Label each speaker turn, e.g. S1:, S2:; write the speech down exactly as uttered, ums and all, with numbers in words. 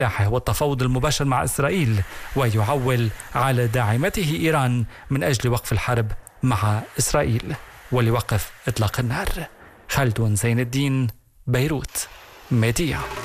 S1: والتفاوض المباشر مع إسرائيل، ويعول على داعمته إيران من أجل وقف الحرب مع إسرائيل ولوقف إطلاق النار. خالد زين الدين، بيروت، ميديا.